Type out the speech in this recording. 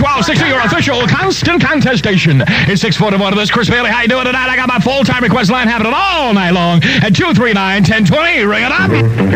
1260, your official constant contest station. It's 641 of this. Chris Bailey, how you doing tonight? I got my full-time request line happening all night long at 239-1020. Ring it up.